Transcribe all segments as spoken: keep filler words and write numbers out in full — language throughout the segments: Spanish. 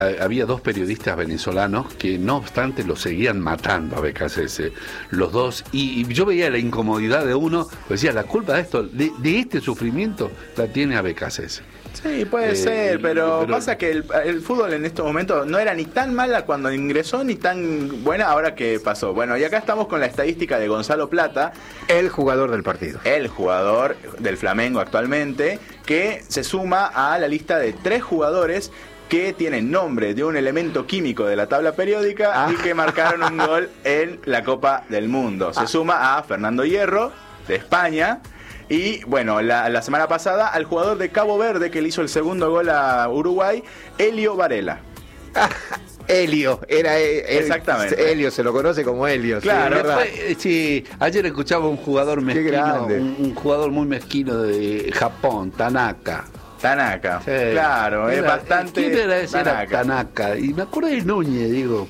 Había dos periodistas venezolanos que no obstante lo seguían matando a B K C S, los dos, y, y yo veía la incomodidad de uno, decía, la culpa de esto, de, de este sufrimiento la tiene a B K C S. Sí, puede eh, ser, pero, pero pasa que el, el fútbol en estos momentos no era ni tan mala cuando ingresó, ni tan buena ahora que pasó. Bueno, y acá estamos con la estadística de Gonzalo Plata, el jugador del partido. El jugador del Flamengo actualmente, que se suma a la lista de tres jugadores que tienen nombre de un elemento químico de la tabla periódica ah. y que marcaron un gol en la Copa del Mundo. Se ah. suma a Fernando Hierro, de España, y bueno, la, la semana pasada al jugador de Cabo Verde que le hizo el segundo gol a Uruguay, Elio Varela. Ah, Helio, era el, exactamente. Helio, se lo conoce como Helio. Claro, sí, después, sí, ayer escuchaba un jugador mezquino, un, un jugador muy mezquino de Japón, Tanaka. Tanaka, sí. Claro, era, es bastante. ¿Quién era ese? Tanaka. Era Tanaka. Y me acuerdo de Núñez, digo.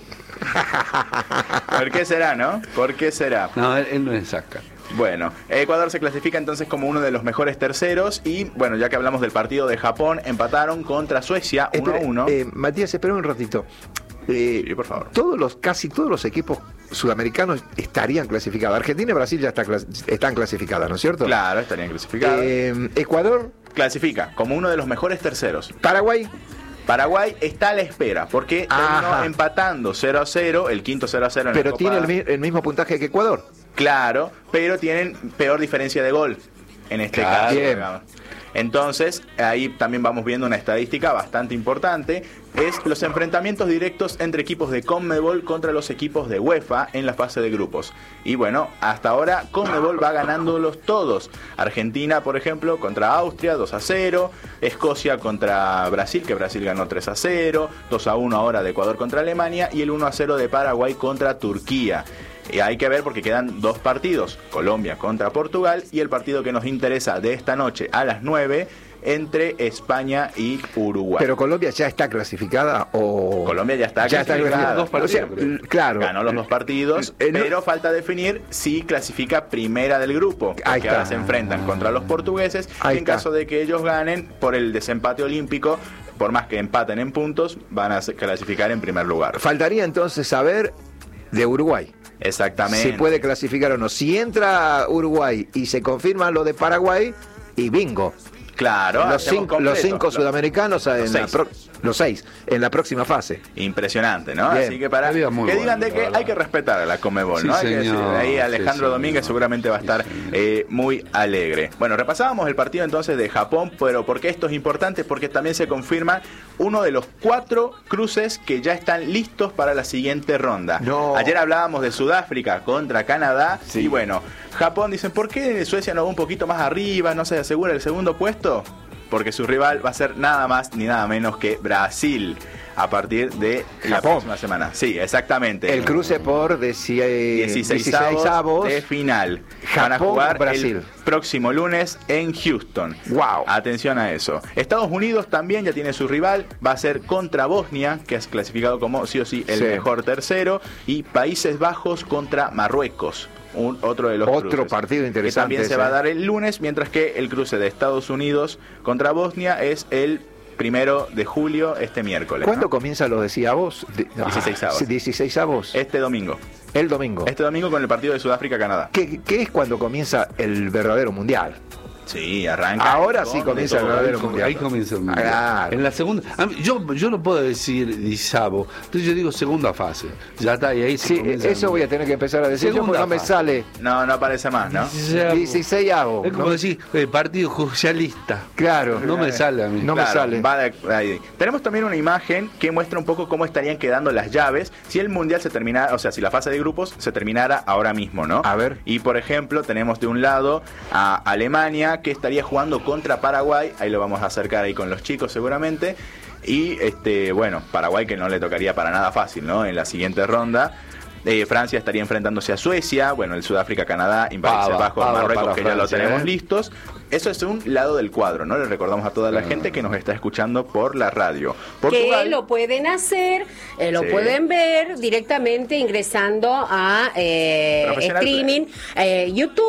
¿Por qué será, no? ¿Por qué será? No, él, él no es Saca. Bueno, Ecuador se clasifica entonces como uno de los mejores terceros y, bueno, ya que hablamos del partido de Japón, empataron contra Suecia uno a uno. Eh, Matías, espera un ratito. Eh, sí, por favor. Todos los, casi todos los equipos sudamericanos estarían clasificados. Argentina y Brasil ya está, están clasificadas, ¿no es cierto? Claro, estarían clasificadas. Eh, Ecuador clasifica como uno de los mejores terceros. Paraguay. Paraguay está a la espera porque terminó empatando cero a cero, el quinto cero a cero en pero la tiene Copa. el, el mismo puntaje que Ecuador. Claro, pero tienen peor diferencia de gol en este claro. caso. Bien. Digamos. Entonces, ahí también vamos viendo una estadística bastante importante, es los enfrentamientos directos entre equipos de CONMEBOL contra los equipos de UEFA en la fase de grupos. Y bueno, hasta ahora CONMEBOL va ganándolos todos. Argentina, por ejemplo, contra Austria, dos a cero. Escocia contra Brasil, que Brasil ganó tres a cero. dos a uno ahora de Ecuador contra Alemania. Y el uno a cero de Paraguay contra Turquía. Y hay que ver porque quedan dos partidos, Colombia contra Portugal y el partido que nos interesa de esta noche a las nueve entre España y Uruguay. Pero Colombia ya está clasificada o Colombia ya está ya clasificada. Está dos partidos, o sea, claro. Ganó los dos partidos, eh, pero no. falta definir si clasifica primera del grupo, porque ahora se enfrentan contra los portugueses. Ahí en está. Caso de que ellos ganen por el desempate olímpico, por más que empaten en puntos, van a clasificar en primer lugar. Faltaría entonces saber de Uruguay. Exactamente. Si puede clasificar o no. Si entra Uruguay y se confirma lo de Paraguay, y bingo. Claro, los cinco, los cinco los, sudamericanos los, en seis. La pro, los seis en la próxima fase. Impresionante, ¿no? Bien. Así que para que digan bueno, de que hay que respetar a la CONMEBOL, sí, ¿no? Hay que señor, decir, ahí Alejandro sí, Domínguez seguramente va a estar sí, eh, muy alegre. Bueno, repasábamos el partido entonces de Japón, pero ¿por qué esto es importante? Porque también se confirma uno de los cuatro cruces que ya están listos para la siguiente ronda. No. Ayer hablábamos de Sudáfrica contra Canadá sí. y bueno, Japón dicen, ¿por qué Suecia no va un poquito más arriba, no se asegura el segundo puesto? Porque su rival va a ser nada más ni nada menos que Brasil a partir de la Japón. próxima semana. Sí, exactamente. El cruce por dieciséis avos de final. Japón, Van a jugar Brasil. El próximo lunes en Houston. Wow. Atención a eso. Estados Unidos también ya tiene su rival. Va a ser contra Bosnia, que es clasificado como sí o sí el sí. mejor tercero. Y Países Bajos contra Marruecos. Un, otro de los otro cruces, partido interesante que también ese. se va a dar el lunes, mientras que el cruce de Estados Unidos contra Bosnia es el primero de julio, este miércoles. ¿Cuándo ¿no? comienza lo decía vos? dieciséis avos. dieciséis avos. Este domingo. El domingo. Este domingo con el partido de Sudáfrica-Canadá. ¿Qué, ¿Qué es cuando comienza el verdadero mundial? Sí, arranca. Ahora sí comienza el verdadero ahí, mundial. Ahí comienza el mundial. Claro. En la segunda, yo, yo no puedo decir disabo, entonces yo digo segunda fase. Ya está, y ahí se sí, comienza eso voy a tener que empezar a decir yo porque no me sale. No, no aparece más, ¿no? dieciséis avos. Es como ¿no? decir, eh, partido judicialista. Claro. No me sale a mí. No claro, me sale. Va de, ahí. Tenemos también una imagen que muestra un poco cómo estarían quedando las llaves si el mundial se terminara, o sea, si la fase de grupos se terminara ahora mismo, ¿no? A ver. Y por ejemplo, tenemos de un lado a Alemania que estaría jugando contra Paraguay, ahí lo vamos a acercar ahí con los chicos seguramente, y este bueno, Paraguay que no le tocaría para nada fácil, ¿no? En la siguiente ronda. Eh, Francia estaría enfrentándose a Suecia, bueno, el Sudáfrica, Canadá, y Países Bajos, Marruecos, que Francia, ya lo tenemos eh. listos. Eso es un lado del cuadro, ¿no? Le recordamos a toda la gente que nos está escuchando por la radio. Portugal, que lo pueden hacer, eh, lo sí. pueden ver directamente ingresando a eh, streaming, eh, YouTube,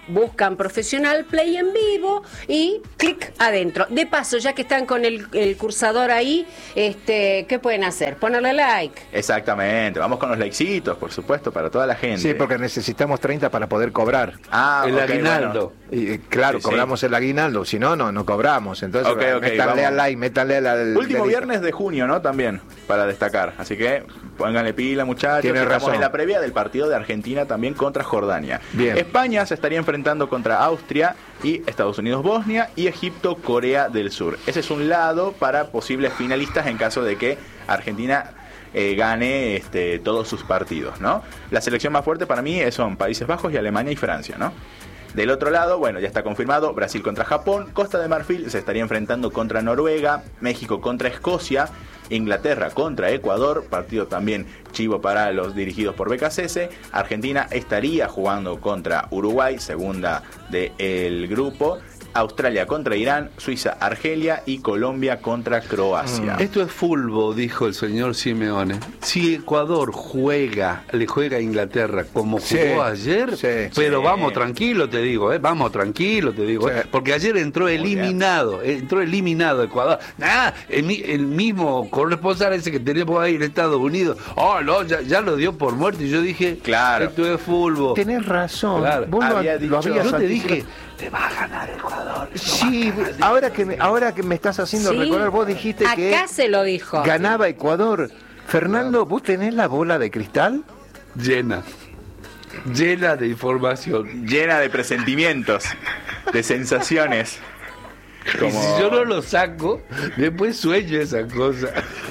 buscan Profesional Play en vivo y clic adentro. De paso, ya que están con el, el cursador ahí, este, ¿qué pueden hacer? Ponerle like. Exactamente, vamos con los likecitos, por supuesto, para toda la gente. Sí, porque necesitamos treinta para poder cobrar. Ah, el okay, aguinaldo. bueno. Y, claro, Sí, sí. cobramos el aguinaldo, si no, no, no cobramos. Entonces, Ok, ok, métanle vamos. al like, métanle al... al Último dedito. viernes de junio, ¿no? También, para destacar. Así que pónganle pila, muchachos. Tiene Estamos razón. en la previa del partido de Argentina también contra Jordania. Bien. España se estaría enfrentando contra Austria y Estados Unidos, Bosnia y Egipto, Corea del Sur. Ese es un lado para posibles finalistas en caso de que Argentina eh, gane este, todos sus partidos, ¿no? La selección más fuerte para mí son Países Bajos y Alemania y Francia, ¿no? Del otro lado, bueno, ya está confirmado, Brasil contra Japón, Costa de Marfil se estaría enfrentando contra Noruega, México contra Escocia, Inglaterra contra Ecuador, partido también chivo para los dirigidos por B K C S, Argentina estaría jugando contra Uruguay, segunda del grupo, Australia contra Irán, Suiza, Argelia y Colombia contra Croacia. Esto es fulbo, dijo el señor Simeone. Si Ecuador juega, le juega a Inglaterra como Sí, jugó ayer, sí, pero sí. vamos tranquilo, te digo, ¿eh? Vamos tranquilo, te digo, Sí. ¿eh? Porque ayer entró Muy eliminado, entró eliminado Ecuador. Nada, el, mi- el mismo corresponsal ese que tenemos ahí en Estados Unidos, oh, no, ya, ya lo dio por muerto. Y yo dije, Claro. esto es fulbo. Tenés razón. Claro. Vos lo, Había lo dicho- habías Yo te anticipado. dije, te va a ganar Ecuador. te Sí, va a ganar. ahora que, me, ahora que me estás haciendo Sí. recordar, vos dijiste que Acá se lo dijo. ganaba Ecuador. Fernando, ¿vos tenés la bola de cristal? Llena, llena de información. Llena de presentimientos, de sensaciones. Y Como- si yo no lo saco, después sueño esa cosa.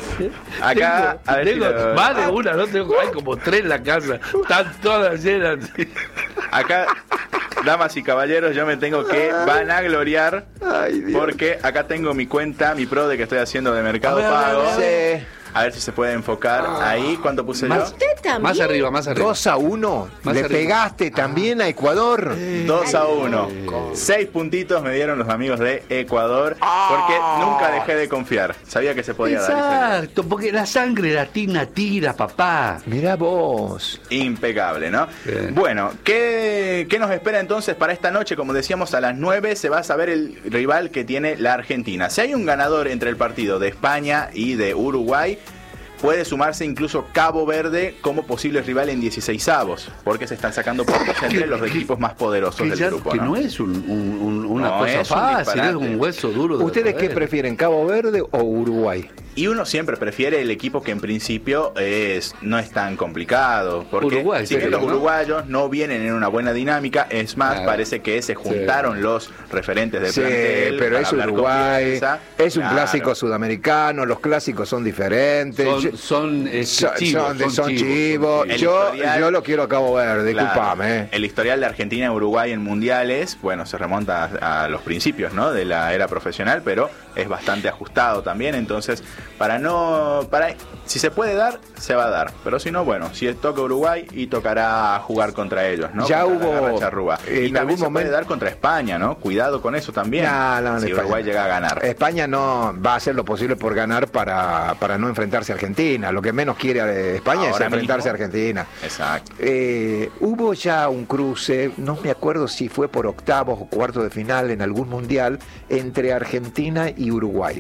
Acá, tengo, a ver si tengo lo- más de una, no tengo, hay como tres en la casa, están todas llenas. Acá, damas y caballeros, yo me tengo que vanagloriar Ay, Dios. porque acá tengo mi cuenta, mi pro de que estoy haciendo de Mercado A ver, a ver, Pago. a ver. Sí. A ver si se puede enfocar ahí. ¿Cuánto puse Más, yo? ¿Usted también? más arriba, más arriba. dos a uno. Más Le arriba. pegaste también a Ecuador. dos a uno. Seis puntitos me dieron los amigos de Ecuador porque nunca dejé de confiar. Sabía que se podía dar. Exacto, porque la sangre latina tira, papá. Mirá vos. Impecable, ¿no? Bien. Bueno, ¿qué, ¿qué nos espera entonces para esta noche? Como decíamos, a las nueve se va a saber el rival que tiene la Argentina. Si hay un ganador entre el partido de España y de Uruguay, puede sumarse incluso Cabo Verde como posible rival en dieciseisavos, porque se están sacando puntos entre Que- los que- equipos más poderosos Que, del ya- grupo, que ¿no? no es un- un- un- una No, cosa es un fácil, es disparate. un hueso duro. de ¿Ustedes qué roer. prefieren, Cabo Verde o Uruguay? Y uno siempre prefiere el equipo que en principio es no es tan complicado, porque Uruguay, si bien pero, los ¿no? uruguayos no vienen en una buena dinámica, es más, Claro. parece que se juntaron los referentes del Sí, plantel pero para es hablar Uruguay, confianza. es un Claro. clásico sudamericano, los clásicos son diferentes. Yo- Son, son, este, son, chivos, son de- son chivos. El Yo, historial- yo lo quiero a Cabo Verde, Claro. disculpame. eh. El historial de Argentina y Uruguay en mundiales, bueno, se remonta a, a los principios, ¿no? De la era profesional, pero es bastante ajustado también, entonces para no, para, si se puede dar, se va a dar, pero si no, bueno, si toca Uruguay y tocará jugar contra ellos, ¿no? Ya Contra la hubo, garra charrúa. en Y también algún se puede momento- dar contra España, ¿no? Cuidado con eso también. No, no, en si España. Uruguay llega a ganar. España no va a hacer lo posible por ganar para, para no enfrentarse a Argentina. Lo que menos quiere eh, España Ahora es enfrentarse mismo. a Argentina. Exacto. Eh, hubo ya un cruce, no me acuerdo si fue por octavos o cuartos de final en algún mundial, entre Argentina y Uruguay.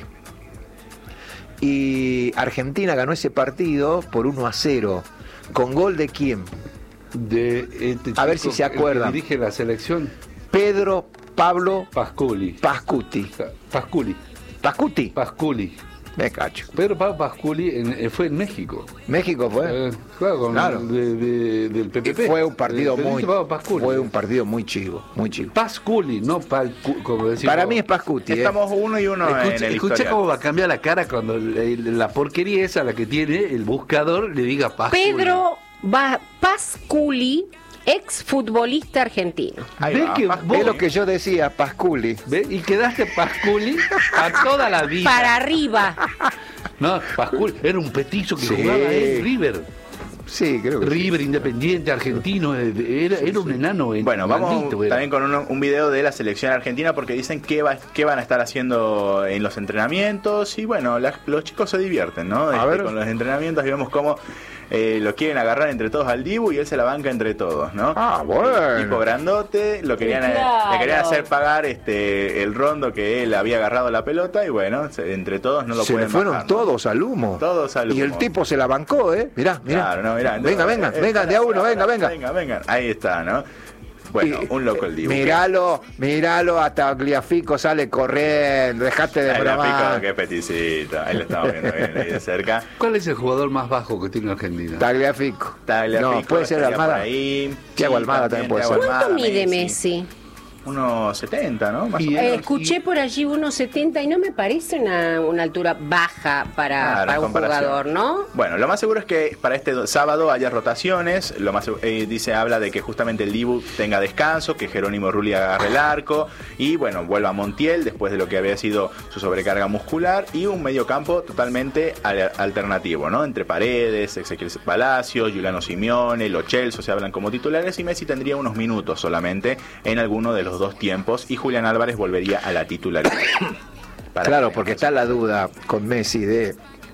Y Argentina ganó ese partido por uno a cero. ¿Con gol de quién? De este A ver chico si se el que acuerdan. dirige la selección, Pedro Pablo Pasculi. Pascuti. Pasculi. Pascuti. Pasculi. Me cacho. Pedro Pablo Pasculi en- eh, fue en México. México fue. Eh, claro, con Claro. de- de- del P P P. Y fue un partido Eh, muy Pedrito Pablo Pasculi. fue un partido muy chivo, muy chivo. Pasculi, no Pascu- como decimos. Para mí es Pascuti. ¿eh? Estamos uno y uno en Escucha, el escucha historial. cómo va a cambiar la cara cuando el- la porquería esa la que tiene el buscador le diga Pasculi. Pedro Va- Pasculi, exfutbolista argentino. Ahí ¿Ves va, que Pascu- vos- Es lo que yo decía, Pasculi. ¿Ves? Y quedaste Pasculi a toda la vida. Para arriba. No, Pasculi era un petizo que Sí. jugaba en River. Sí, creo que sí. River Independiente argentino, eh, era, era un enano. en- Bueno, vamos blandito era. también con un, un video de la selección argentina porque dicen qué, va, qué van a estar haciendo en los entrenamientos y bueno, la- los chicos se divierten, ¿no? A Este, ver. con los entrenamientos y vemos cómo eh, lo quieren agarrar entre todos al Dibu y él se la banca entre todos, ¿no? Ah, bueno. Tipo grandote, lo querían, Sí, claro. le querían hacer pagar este el rondo que él había agarrado la pelota y bueno, se, entre todos no lo Se pueden le fueron bajar, ¿no? todos al humo. Todos al Y el humo. tipo se la bancó, ¿eh? Mirá, mirá. Claro, no, mirá, venga, no, venga, eh, venga, de a uno, venga, venga. Venga, venga. Ahí está, ¿no? Bueno, Y- un loco el Dibu. Miralo, miralo, hasta Gliafico sale corriendo, dejate de Ahí la bromar. pico, qué peticito. Ahí lo estamos viendo bien ahí de cerca. ¿Cuál es el jugador más bajo que tiene Argentina? Tagliafico. Tagliafico No, puede ser estaría Almada. por ahí. Thiago Sí, Almada también puede Thiago ser. Almada, ¿Cuánto mide Messi? Unos setenta, ¿no? Más o Y- menos. Eh, escuché por allí uno setenta y no me parece una, una altura baja para, Ah, la para un comparación. jugador, ¿no? Bueno, lo más seguro es que para este do- sábado haya rotaciones. Lo más segu- eh, dice, habla de que justamente el Dibu tenga descanso, que Jerónimo Rulli agarre el arco y bueno, vuelva Montiel después de lo que había sido su sobrecarga muscular y un mediocampo totalmente al- alternativo, ¿no? Entre Paredes, Ezequiel Palacios, Giuliano Simeone, Lo Celso se hablan como titulares y Messi tendría unos minutos solamente en alguno de los dos tiempos y Julián Álvarez volvería a la titularidad. Para Claro, que porque veamos. está la duda con Messi de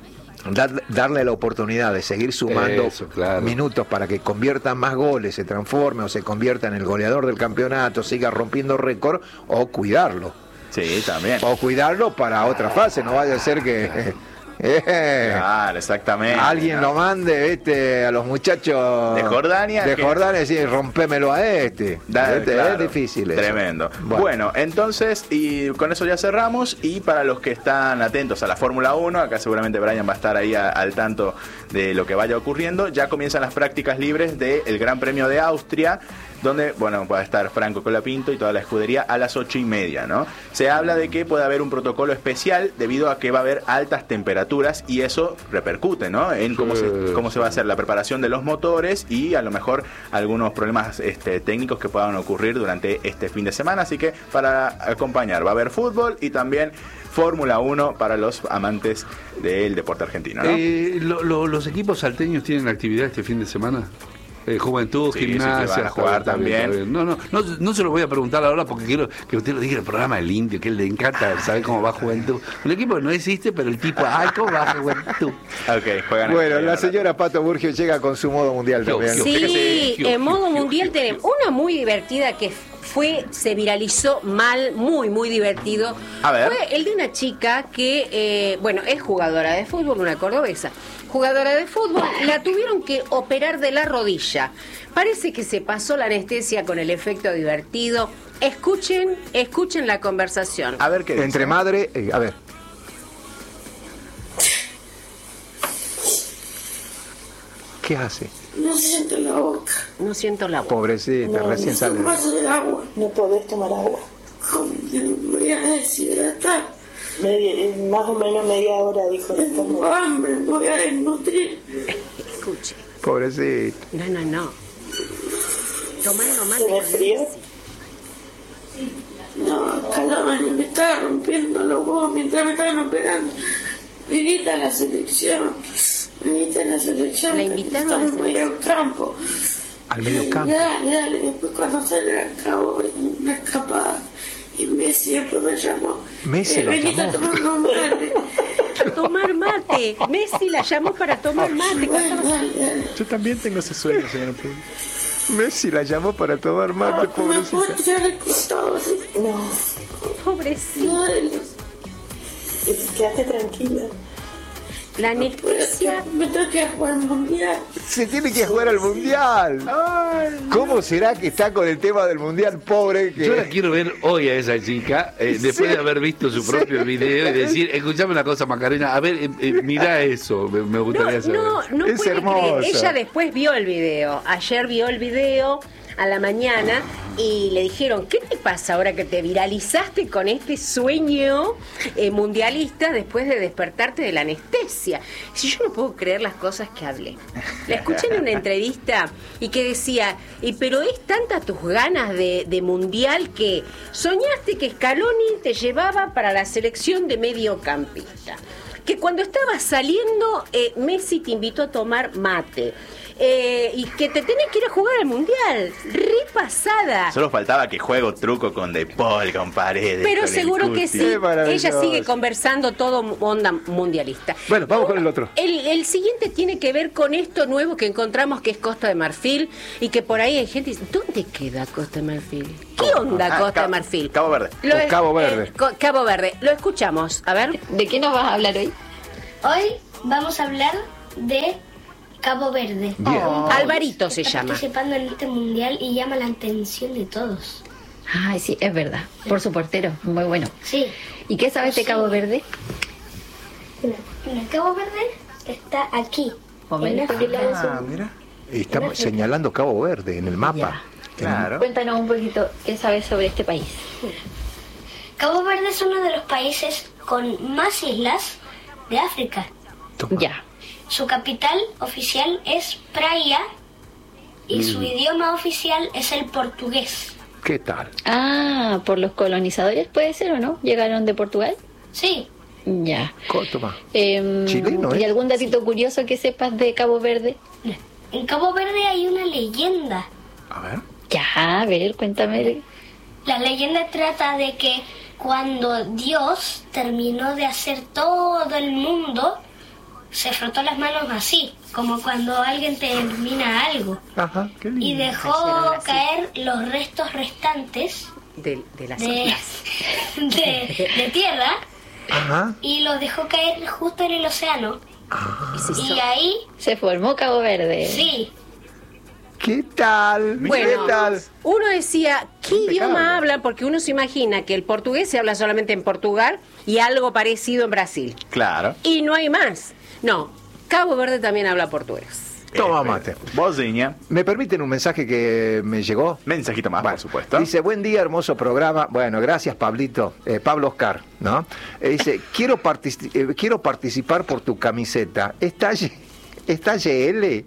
dar- darle la oportunidad de seguir sumando Eso, claro. minutos para que convierta más goles, se transforme o se convierta en el goleador del campeonato, siga rompiendo récord, o cuidarlo. Sí, también. O cuidarlo para otra fase, no vaya a ser que eh, eh, Claro, exactamente. alguien ¿no? lo mande, viste, a los muchachos De Jordania, de que- Jordania y decir, rompémelo a este. Da- Este claro, es difícil eso. Tremendo. Bueno. Bueno. entonces, y con eso ya cerramos. Y para los que están atentos a la Fórmula uno, acá seguramente Brian va a estar ahí a- al tanto de lo que vaya ocurriendo. Ya comienzan las prácticas libres del Gran Premio de Austria, donde, bueno, va a estar Franco Colapinto y toda la escudería a las ocho y media, ¿no? Se habla de que puede haber un protocolo especial debido a que va a haber altas temperaturas y eso repercute, ¿no? En cómo, Sí. se, cómo se va a hacer la preparación de los motores y a lo mejor algunos problemas este, técnicos que puedan ocurrir durante este fin de semana. Así que para acompañar va a haber fútbol y también Fórmula uno para los amantes del deporte argentino, ¿no? Eh, lo- lo- ¿Los equipos salteños tienen actividad este fin de semana? Eh, juventud, Sí, sí, gimnasia, sí, van a está jugar bien, está bien, también. está bien. No, no, no, no se lo voy a preguntar ahora porque quiero que usted lo diga en el programa del Indio, que él le encanta saber cómo va Juventud. Un equipo que no existe, pero el tipo, ay, ¿cómo va Juventud? Ok, juegan Bueno, juegan la al rato. señora Pato Burgio llega con su modo mundial Yo, también. yo. Sí, fíjate, en modo yo, mundial yo, tenemos una muy divertida que fue, se viralizó mal, muy, muy divertido. A ver. Fue el de una chica que, eh, bueno, es jugadora de fútbol, una cordobesa. Jugadora de fútbol, la tuvieron que operar de la rodilla. Parece que se pasó la anestesia con el efecto divertido. Escuchen, escuchen la conversación. A ver qué dice. Entre madre, eh, a ver. ¿Qué hace? No siento la boca. No siento la voz. Pobrecita, No, recién no sale. tomo más del agua. No podés tomar agua. ¿Cómo que me voy a deshidratar? Media- más o menos media hora, dijo el Tengo estómago. hambre, me voy a desnutrir. Escuche. Pobrecita. No, no, no. Tomando mate ¿Tenés con frío? Messi. No, acá la mano me estaba rompiendo los huevos mientras me estaban operando. Me invitan a la selección. Me invitan a la selección. La invitaron a la Estamos muy al campo. Al medio campo. Dale, dale. Después cuando salga acabo una escapada. Y Messi siempre me llamó. Messi Eh, lo venite a llamó. tomar un mate. Tomar mate. Messi la llamó para tomar mate. Bueno, dale, dale. Yo también tengo ese sueño, señor. Messi la llamó para tomar mate, ¿Me puedo pobrecita. tirar el costado así? No, Pobrecito. Dale. quédate tranquila. La Pues, anestesia. me tengo que jugar al mundial. Se tiene que jugar al mundial. ¿Cómo será que está con el tema del mundial, pobre? Que... Yo la quiero ver hoy a esa chica, eh, después Sí. de haber visto su propio video y decir, escuchame una cosa, Macarena, a ver, eh, eh, mirá eso, me, me gustaría No, saber. no, no Es puede hermosa. creer. Ella después vio el video. Ayer vio el video a la mañana y le dijeron, ¿qué te pasa ahora que te viralizaste con este sueño eh, mundialista después de despertarte de la anestesia? Si yo no puedo creer las cosas que hablé. La escuché en una entrevista y que decía, y pero es tanta tus ganas de, de mundial que soñaste que Scaloni te llevaba para la selección de mediocampista. que cuando estabas saliendo, eh, Messi te invitó a tomar mate. Eh, y que te tenés que ir a jugar al Mundial. Repasada. Solo faltaba que juego truco con De Paul, con Paredes. Pero con seguro el que Cuti. sí. Ella sigue conversando todo onda mundialista. Bueno, vamos con el otro. El, el siguiente tiene que ver con esto nuevo que encontramos, que es Costa de Marfil, y que por ahí hay gente que dice, ¿dónde queda Costa de Marfil? ¿Qué onda Ah, Costa Cabo- de Marfil? Cabo Verde. Lo es- Cabo Verde. eh, Co- Cabo Verde. Lo escuchamos. A ver. ¿De qué nos vas a hablar hoy? Hoy vamos a hablar de Cabo Verde. Bien. Un país Alvarito que se está llama. participando en este mundial y llama la atención de todos. Ay, sí, es verdad. Por su portero, muy bueno. Sí. ¿Y qué sabes de Sí. Cabo Verde? Mira, mira, Cabo Verde está aquí. O en menos África del Sur. Ah, mira. Estamos señalando Cabo Verde en el mapa. Ya. Claro. Cuéntanos un poquito qué sabes sobre este país. Cabo Verde es uno de los países con más islas de África. Toma. Ya. Su capital oficial es Praia y su idioma oficial es el portugués. ¿Qué tal? Ah, por los colonizadores puede ser o no. ¿Llegaron de Portugal? Sí, Ya. Co- Toma. Em, Chileno, ¿eh? ¿Y algún datito curioso que sepas de Cabo Verde? en Cabo Verde hay una leyenda. A ver. Ya, a ver, cuéntame. La leyenda trata de que cuando Dios terminó de hacer todo el mundo, se frotó las manos así, como cuando alguien termina algo, Ajá, qué lindo. y dejó Hicieron así. caer los restos restantes De, de las de, islas. de, de tierra Ajá. y los dejó caer justo en el océano. Y se hizo- Y ahí, Se formó Cabo Verde. sí, ¿Qué tal? Bueno, ¿Qué tal? uno decía, ¿qué Impecable. idioma hablan? Porque uno se imagina que el portugués se habla solamente en Portugal y algo parecido en Brasil. Claro. Y no hay más. No, Cabo Verde también habla portugués. Toma Eh, mate. Vozinha. ¿Me permiten un mensaje que me llegó? Mensajito más, Bueno, por supuesto. Dice, buen día, hermoso programa. Bueno, gracias, Pablito. Eh, Pablo Oscar, ¿no? Eh, dice, quiero, partici- eh, quiero participar por tu camiseta. ¿Está, Y- está Y L?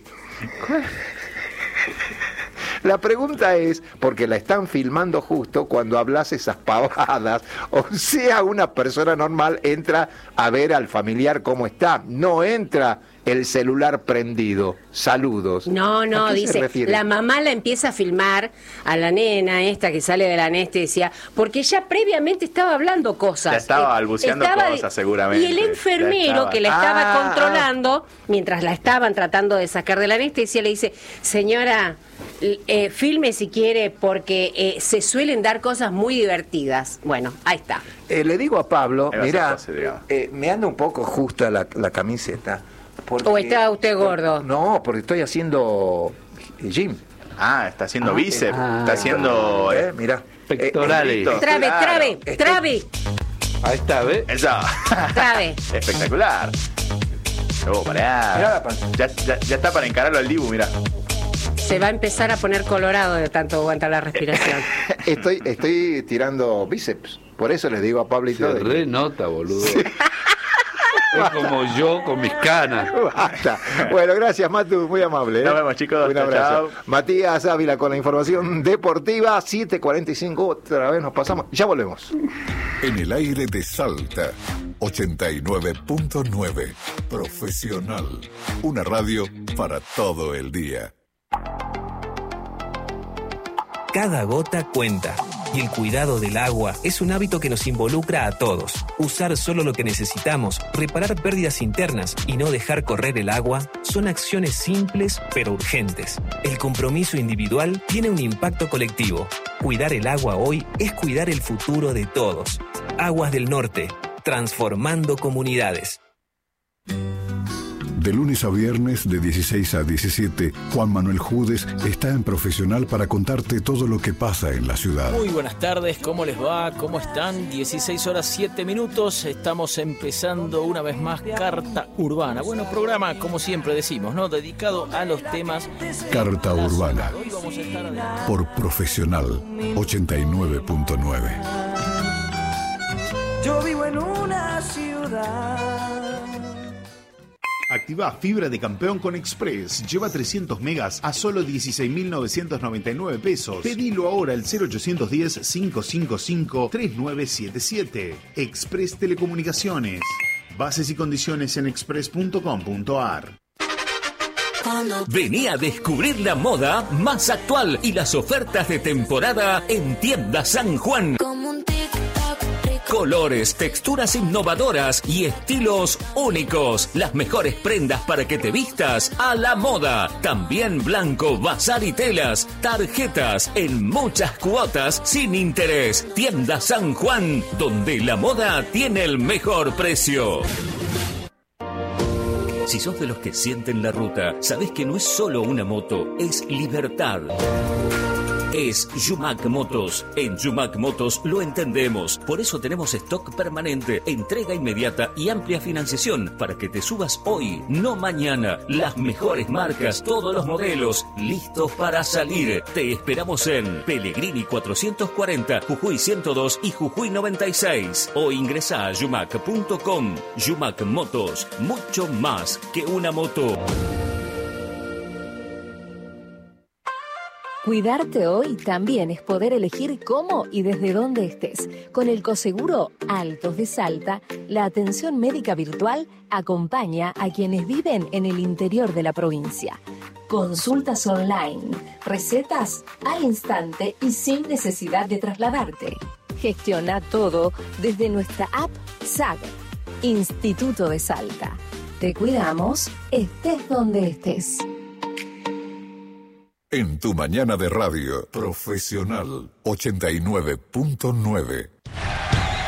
La pregunta es, porque la están filmando justo cuando hablas esas pavadas, o sea, una persona normal entra a ver al familiar cómo está, no entra el celular prendido. Saludos. No, ¿A no, qué se dice, refiere? la mamá la empieza a filmar a la nena esta que sale de la anestesia, porque ya previamente estaba hablando cosas. Ya estaba Eh, balbuceando cosas, seguramente. Y el Ya enfermero estaba. que la estaba Ah, controlando, mientras la estaban tratando de sacar de la anestesia, le dice, señora, l- eh, filme si quiere, porque eh, se suelen dar cosas muy divertidas. Bueno, ahí está. Eh, le digo a Pablo, Ahí va a ser mira, fácil, digamos. eh, me anda un poco justa la, la camiseta. porque- ¿O está usted gordo? No, porque estoy haciendo gym. Ah, está haciendo Ah, bíceps. ah. está haciendo. Eh, Eh, mira. Pectorales. Eh, eh, Trabe, Claro. trabe, trabe, Ahí está, ¿ves? Eso. trabe. Espectacular. Oh, pará. Mirá la panza. Ya, ya, ya está para encararlo al Dibu, mira. Se va a empezar a poner colorado de tanto aguantar la respiración. estoy, estoy tirando bíceps. Por eso les digo a Pablito. Se de- re nota, boludo. Es como yo con mis canas. Basta. Bueno, gracias, Matu, muy amable. ¿eh? Nos vemos, chicos. Un Chao, abrazo. chao. Matías Ávila con la información deportiva, siete cuarenta y cinco, otra vez nos pasamos. Ya volvemos. En el aire de Salta, ochenta y nueve punto nueve. Profesional. Una radio para todo el día. Cada gota cuenta. Y el cuidado del agua es un hábito que nos involucra a todos. Usar solo lo que necesitamos, reparar pérdidas internas y no dejar correr el agua son acciones simples pero urgentes. El compromiso individual tiene un impacto colectivo. Cuidar el agua hoy es cuidar el futuro de todos. Aguas del Norte, transformando comunidades. De lunes a viernes, de dieciséis a diecisiete, Juan Manuel Judes está en Profesional para contarte todo lo que pasa en la ciudad. Muy buenas tardes, ¿cómo les va? ¿Cómo están? dieciséis horas siete minutos, estamos empezando una vez más Carta Urbana. Bueno, programa, como siempre decimos, ¿no? Dedicado a los temas... Carta de la Urbana. ciudad. Hoy vamos a estar adelante. Por Profesional, ochenta y nueve punto nueve. Yo vivo en una ciudad. Activa fibra de campeón con Express. Lleva trescientos megas a solo dieciséis mil novecientos noventa y nueve pesos. Pedilo ahora al cero ochocientos diez, cinco cinco cinco, tres nueve siete siete. Express Telecomunicaciones. Bases y condiciones en express punto com punto a r. Vení a descubrir la moda más actual y las ofertas de temporada en Tienda San Juan. Colores, texturas innovadoras y estilos únicos. Las mejores prendas para que te vistas a la moda. También blanco, bazar y telas. Tarjetas en muchas cuotas sin interés. Tienda San Juan, donde la moda tiene el mejor precio. Si sos de los que sienten la ruta, sabés que no es solo una moto, es libertad. Es Yumac Motos. En Yumac Motos lo entendemos. Por eso tenemos stock permanente, entrega inmediata y amplia financiación para que te subas hoy, no mañana. Las mejores marcas, todos los modelos, listos para salir. Te esperamos en Pellegrini cuatrocientos cuarenta, Jujuy ciento dos y Jujuy noventa y seis. O ingresa a yumac punto com. Yumac Motos, mucho más que una moto. Cuidarte hoy también es poder elegir cómo y desde dónde estés. Con el Coseguro Altos de Salta, la atención médica virtual acompaña a quienes viven en el interior de la provincia. Consultas online, recetas al instante y sin necesidad de trasladarte. Gestiona todo desde nuestra app S A G, Instituto de Salta. Te cuidamos, estés donde estés. En tu mañana de radio, Profesional ochenta y nueve punto nueve.